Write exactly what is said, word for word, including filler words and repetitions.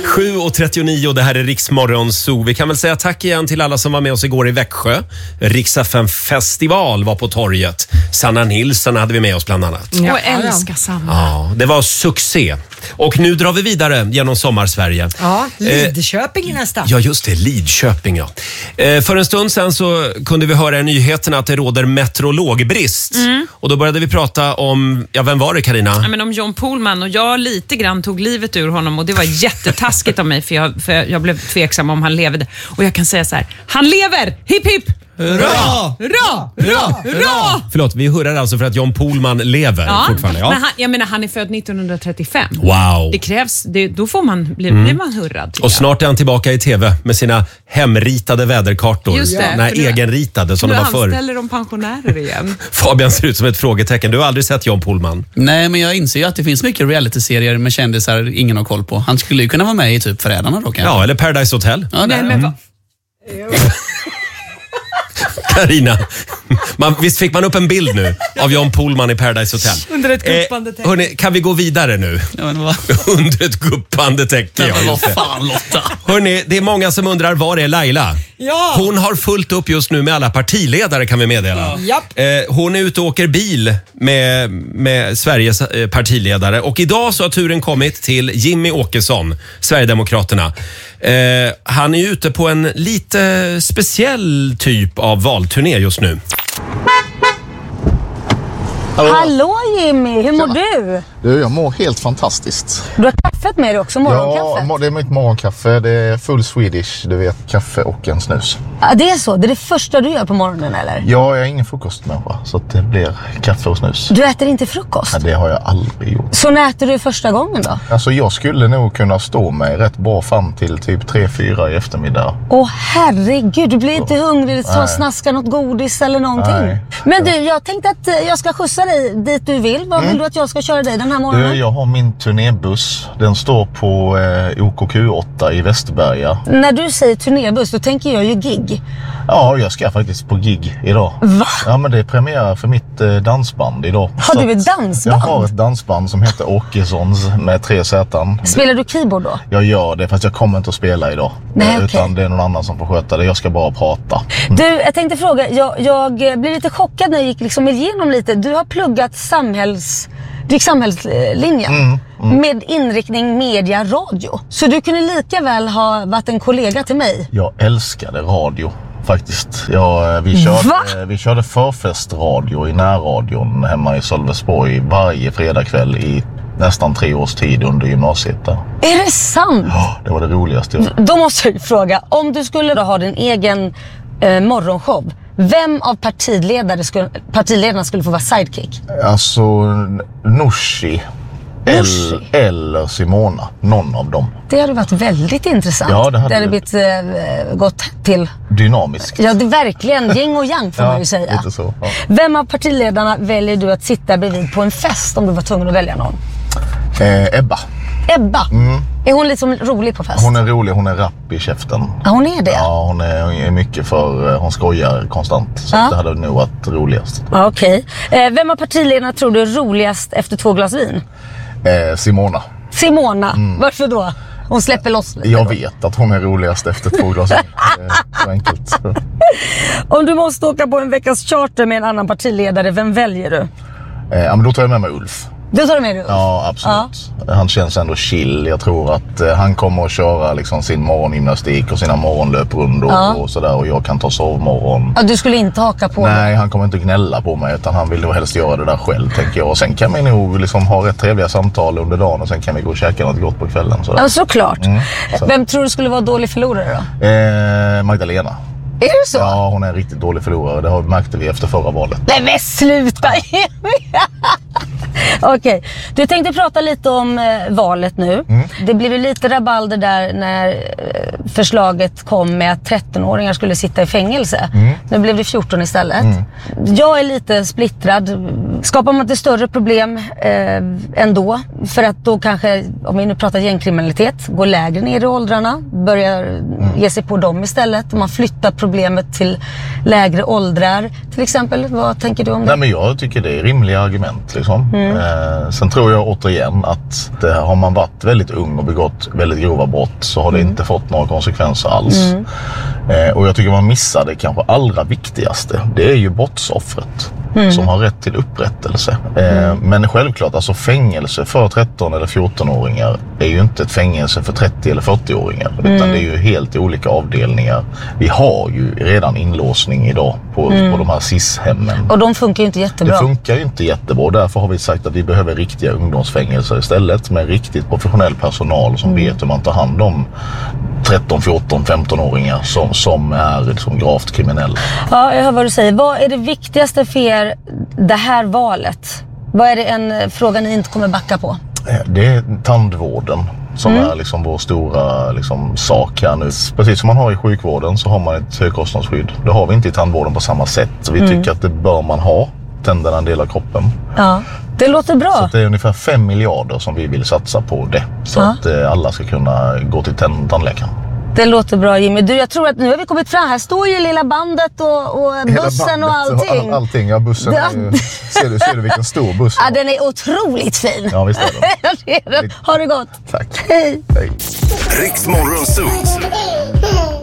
sju och trettionio, det här är Riksmorgon Zoo. Vi kan väl säga tack igen till alla som var med oss igår i Växjö. Rix F M festival var på torget. Sanna Nilsson hade vi med oss bland annat. Ja, och älskar Sanna. Ja, det var succé. Och nu drar vi vidare genom Sommarsverige. Ja, Lidköping eh, nästa. Ja, just det, Lidköping, ja. Eh, för en stund sen så kunde vi höra i nyheterna att det råder meteorologbrist. Mm. Och då började vi prata om, ja, vem var det, Carina? Ja, men om John Pohlman, och jag lite grann tog livet ur honom och det var jättetaskigt av mig för jag, för jag blev tveksam om han levde. Och jag kan säga så här, han lever! Hipp hipp! Hurra! Hurra! Hurra! Hurra! Förlåt, vi hurrar alltså för att John Pohlman lever ja, fortfarande. Ja, men han, jag menar, han är född nittonhundratrettiofem. Wow. Det krävs, det, då får man, blir, mm. blir man hurrad. Och snart är han tillbaka i tv med sina hemritade väderkartor. Just det. Nej, nu, egenritade som nu de var förr. Nu anställer de pensionärer igen. Fabian ser ut som ett frågetecken. Du har aldrig sett John Pohlman? Nej, men jag inser ju att det finns mycket reality-serier med kändisar ingen har koll på. Han skulle ju kunna vara med i typ Förrädarna då, kanske. Ja, eller Paradise Hotel. Ja, Nej, men vad... Carina, man, visst fick man upp en bild nu av John Pohlman i Paradise Hotel? Under ett guppande täcke. Eh, hörni, kan vi gå vidare nu? Ja, men vad? Under ett guppande täcke. Men vad fan, Lotta? Hörni, det är många som undrar, var är Laila? Ja. Hon har fullt upp just nu med alla partiledare, kan vi meddela. Ja. Eh, hon är ute och åker bil med, med Sveriges eh, partiledare. Och idag så har turen kommit till Jimmy Åkesson, Sverigedemokraterna. Eh, han är ute på en lite speciell typ av valturné just nu. Hallå, Hallå Jimmy, hur mår du? Du, jag mår helt fantastiskt. Du har kaffet med dig också, morgonkaffet? Ja, det är mitt morgonkaffe. Det är full Swedish, du vet, kaffe och en snus. Ja, det är så? Det är det första du gör på morgonen, eller? Ja, jag är ingen frukostmänniska, så att det blir kaffe och snus. Du äter inte frukost? Ja, det har jag aldrig gjort. Så när äter du första gången då? Alltså, jag skulle nog kunna stå mig rätt bra fram till typ tre fyra i eftermiddag. Åh herregud, du blir inte hungrig, så snaska något godis eller någonting. Nej. Men du, jag tänkte att jag ska skjutsa dig dit du vill. Vad vill mm. du att jag ska köra dig den här morgonen? Du, jag har min turnébuss. Den står på eh, O K Q åtta i Västerberga. När du säger turnébuss, då tänker jag ju gig. Ja, jag ska faktiskt på gig idag. Va? Ja, men det är premiär för mitt eh, dansband idag. Har så du ett dansband? Jag har ett dansband som heter Åkessons med tre sätan. Spelar du keyboard då? Jag gör det, fast jag kommer inte att spela idag. Nej, utan okay. det är någon annan som får sköta det. Jag ska bara prata. Mm. Du, jag tänkte fråga. Jag, jag blev lite chockad när jag gick liksom igenom lite. Du har pluggat samhälls... Du gick samhällslinjen mm, mm. med inriktning media, radio. Så du kunde lika väl ha varit en kollega till mig. Jag älskade radio faktiskt. Jag, vi, körde, vi körde förfestradio i närradion hemma i Sölvesborg varje fredagkväll i nästan tre års tid under gymnasiet där. Är det sant? Ja, det var det roligaste. Då måste jag fråga, om du skulle då ha din egen eh, morgonshow, vem av partiledare skulle, partiledarna skulle få vara sidekick? Alltså Nooshi eller, eller Simona, någon av dem. Det hade varit väldigt intressant. Ja, det hade, det hade blivit äh, gått till... Dynamiskt. Ja, det är verkligen yin och yang får ja, man ju säga. Lite så, ja. Vem av partiledarna väljer du att sitta bredvid på en fest om du var tvungen att välja någon? Eh, Ebba. Ebba? Mm. Är hon liksom rolig på fest? Hon är rolig, hon är rapp i käften. Ja, hon är det? Ja, hon är mycket för, hon skojar konstant. Så ja. Det hade nog varit roligast. Ja, okej. Okay. Eh, vem av partiledarna tror du är roligast efter två glas vin? Eh, Simona. Simona? Mm. Varför då? Hon släpper loss lite. Jag då. vet att hon är roligast efter två glas vin. Så enkelt. Om du måste åka på en veckas charter med en annan partiledare, vem väljer du? Eh, ja, men då tar jag med mig Ulf. Du tar med dig Ulf? Ja, absolut. Ja. Han känns ändå chill. Jag tror att eh, han kommer att köra liksom, sin morgongymnastik och sina morgonlöprundor ja. och sådär. Och jag kan ta sovmorgon. Ja, du skulle inte haka på? Nej, han kommer inte gnälla på mig. Utan han vill nog helst göra det där själv, tänker jag. Och sen kan vi nog liksom, ha rätt trevliga samtal under dagen. Och sen kan vi gå och käka något gott på kvällen. Sådär. Ja, såklart. Mm, så. Vem tror du skulle vara dålig förlorare då? Eh, Magdalena. Är det så? Ja, hon är en riktigt dålig förlorare. Det märkte vi efter förra valet. Nej, men sluta! Okej, du tänkte prata lite om eh, valet nu. Mm. Det blev ju lite rabalder där när eh, förslaget kom med att tretton-åringar skulle sitta i fängelse. Mm. Nu blev det fjorton istället. Mm. Jag är lite splittrad. Skapar man inte större problem eh, ändå? För att då kanske, om vi nu pratar gängkriminalitet, går lägre ner i åldrarna. Börjar mm. ge sig på dem istället. Man flyttar problemet till lägre åldrar. Till exempel, vad tänker du om det? Nej, men jag tycker det är rimliga argument liksom. Mm. Eh, sen tror jag återigen att det, har man varit väldigt ung och begått väldigt grova brott så har det mm. inte fått några konsekvenser alls. Mm. Eh, och jag tycker man missar det kanske allra viktigaste. Det är ju brottsoffret. Mm. Som har rätt till upprättelse. Eh, mm. Men självklart, alltså fängelse för tretton eller fjorton-åringar är ju inte ett fängelse för trettio eller fyrtio-åringar. Mm. Utan det är ju helt olika avdelningar. Vi har ju redan inlåsning idag på, mm. på de här S I S-hemmen. Och de funkar ju inte jättebra. Det funkar ju inte jättebra. Därför har vi sagt att vi behöver riktiga ungdomsfängelser istället. Med riktigt professionell personal som mm. vet hur man tar hand om tretton, fjorton, femton-åringar som, som är liksom gravt kriminella. Ja, jag hör vad du säger. Vad är det viktigaste för er det här valet? Vad är det en fråga ni inte kommer backa på? Det är tandvården som mm. är liksom vår stora liksom, sak här nu. Precis som man har i sjukvården så har man ett högkostnadsskydd. Det har vi inte i tandvården på samma sätt. Så vi mm. tycker att det bör man ha. Tänderna är en del av kroppen. Ja, det låter bra. Så det är ungefär fem miljarder som vi vill satsa på det. Så ja. att eh, alla ska kunna gå till tandläkaren. Det låter bra, Jimmy. Du, jag tror att nu har vi kommit fram. Här står ju lilla bandet och, och bussen och allting. Och all, allting, ja bussen. Det... Är ju, ser, du, ser du vilken stor buss? Ja, den är otroligt fin. Ja, visst är den. det är den. Har det gott. Tack. Hej. Hej. Riks Morgonzoo.